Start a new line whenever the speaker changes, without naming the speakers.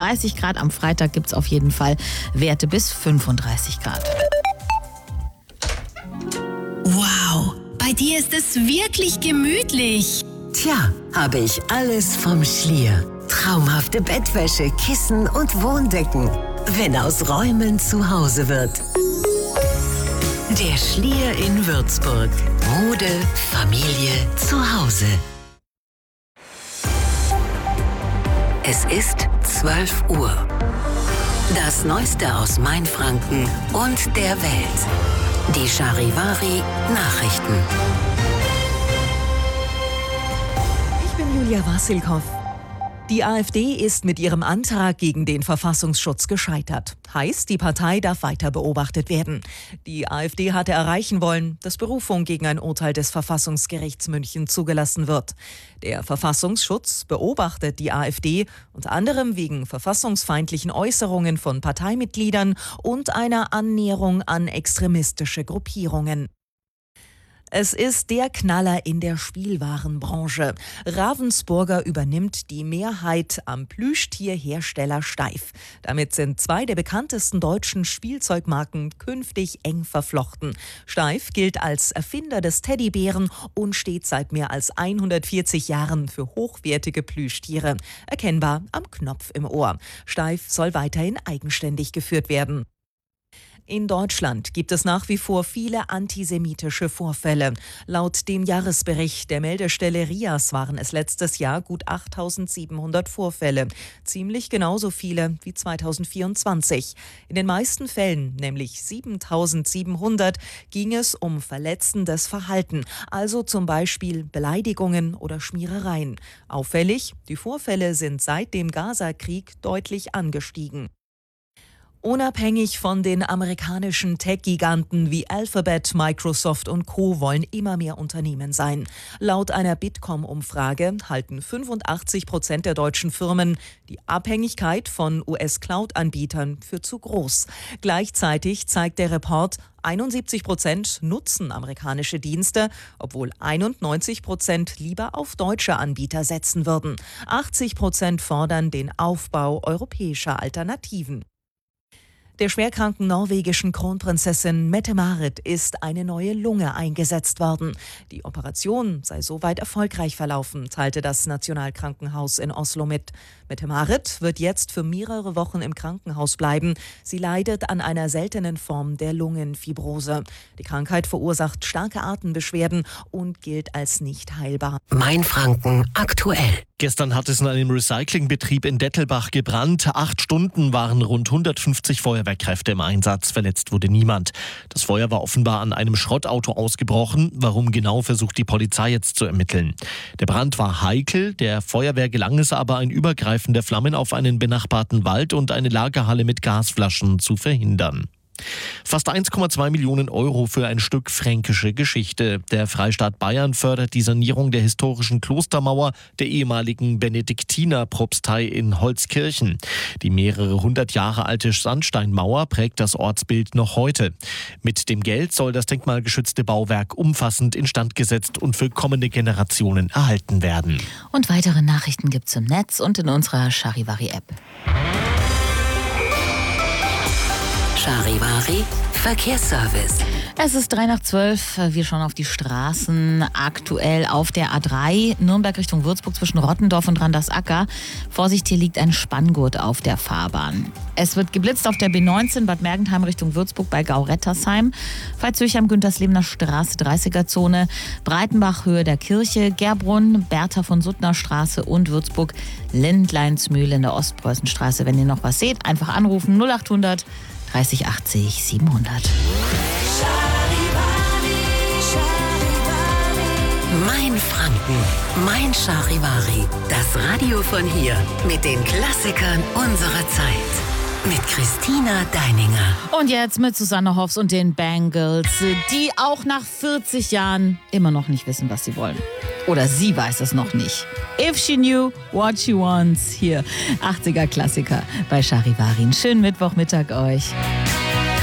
30 Grad. Am Freitag gibt es auf jeden Fall Werte bis 35 Grad.
Wow, bei dir ist es wirklich gemütlich.
Tja, habe ich alles vom Schlier. Traumhafte Bettwäsche, Kissen und Wohndecken. Wenn aus Räumen zu Hause wird. Der Schlier in Würzburg. Mode, Familie, zu Hause. Es ist 12 Uhr. Das Neueste aus Mainfranken und der Welt. Die Charivari Nachrichten.
Ich bin Julia Wassilkow. Die AfD ist mit ihrem Antrag gegen den Verfassungsschutz gescheitert. Heißt, die Partei darf weiter beobachtet werden. Die AfD hatte erreichen wollen, dass Berufung gegen ein Urteil des Verfassungsgerichts München zugelassen wird. Der Verfassungsschutz beobachtet die AfD unter anderem wegen verfassungsfeindlichen Äußerungen von Parteimitgliedern und einer Annäherung an extremistische Gruppierungen. Es ist der Knaller in der Spielwarenbranche. Ravensburger übernimmt die Mehrheit am Plüschtierhersteller Steiff. Damit sind 2 der bekanntesten deutschen Spielzeugmarken künftig eng verflochten. Steiff gilt als Erfinder des Teddybären und steht seit mehr als 140 Jahren für hochwertige Plüschtiere. Erkennbar am Knopf im Ohr. Steiff soll weiterhin eigenständig geführt werden. In Deutschland gibt es nach wie vor viele antisemitische Vorfälle. Laut dem Jahresbericht der Meldestelle RIAS waren es letztes Jahr gut 8.700 Vorfälle. Ziemlich genauso viele wie 2024. In den meisten Fällen, nämlich 7.700, ging es um verletzendes Verhalten, also zum Beispiel Beleidigungen oder Schmierereien. Auffällig, die Vorfälle sind seit dem Gaza-Krieg deutlich angestiegen. Unabhängig von den amerikanischen Tech-Giganten wie Alphabet, Microsoft und Co. wollen immer mehr Unternehmen sein. Laut einer Bitkom-Umfrage halten 85% der deutschen Firmen die Abhängigkeit von US-Cloud-Anbietern für zu groß. Gleichzeitig zeigt der Report, 71% nutzen amerikanische Dienste, obwohl 91% lieber auf deutsche Anbieter setzen würden. 80% fordern den Aufbau europäischer Alternativen. Der schwerkranken norwegischen Kronprinzessin Mette-Marit ist eine neue Lunge eingesetzt worden. Die Operation sei soweit erfolgreich verlaufen, teilte das Nationalkrankenhaus in Oslo mit. Mette-Marit wird jetzt für mehrere Wochen im Krankenhaus bleiben. Sie leidet an einer seltenen Form der Lungenfibrose. Die Krankheit verursacht starke Atembeschwerden und gilt als nicht heilbar.
Mainfranken aktuell.
Gestern hat es in einem Recyclingbetrieb in Dettelbach gebrannt. 8 Stunden waren rund 150 Feuerwehrkräfte im Einsatz. Verletzt wurde niemand. Das Feuer war offenbar an einem Schrottauto ausgebrochen. Warum genau, versucht die Polizei jetzt zu ermitteln. Der Brand war heikel. Der Feuerwehr gelang es aber, ein Übergreifen der Flammen auf einen benachbarten Wald und eine Lagerhalle mit Gasflaschen zu verhindern. Fast 1,2 Millionen Euro für ein Stück fränkische Geschichte. Der Freistaat Bayern fördert die Sanierung der historischen Klostermauer der ehemaligen Benediktinerpropstei in Holzkirchen. Die mehrere 100 Jahre alte Sandsteinmauer prägt das Ortsbild noch heute. Mit dem Geld soll das denkmalgeschützte Bauwerk umfassend instand gesetzt und für kommende Generationen erhalten werden.
Und weitere Nachrichten gibt's im Netz und in unserer Charivari-App.
Charivari Verkehrsservice.
Es ist 11:03. Wir schauen auf die Straßen. Aktuell auf der A3 Nürnberg Richtung Würzburg zwischen Rottendorf und Randersacker. Vorsicht, hier liegt ein Spanngurt auf der Fahrbahn. Es wird geblitzt auf der B19 Bad Mergentheim Richtung Würzburg bei Gau-Rettersheim. Veitshöchheim Günterslebener Straße 30er-Zone. Breitenbach Höhe der Kirche. Gerbrunn, Bertha von Suttner Straße und Würzburg Lindleinsmühle in der Ostpreußenstraße. Wenn ihr noch was seht, einfach anrufen 0800 30 80 700.
Mainfranken, mein Charivari. Das Radio von hier mit den Klassikern unserer Zeit. Mit Christina Deininger.
Und jetzt mit Susanne Hoffs und den Bangles, die auch nach 40 Jahren immer noch nicht wissen, was sie wollen. Oder sie weiß es noch nicht. If she knew what she wants. Hier, 80er Klassiker bei Charivari. Schönen Mittwochmittag euch.